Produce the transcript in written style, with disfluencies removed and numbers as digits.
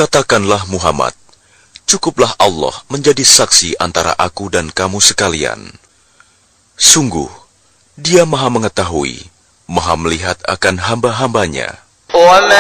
Katakanlah Muhammad, cukuplah Allah menjadi saksi antara aku dan kamu sekalian. Sungguh, Dia Maha mengetahui, Maha melihat akan hamba-hambanya. وما